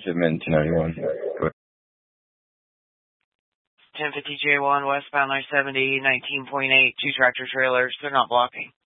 Shipment 291. Go ahead. 1050 J1, westbound I-70, 19.8, 2 tractor trailers. They're not blocking.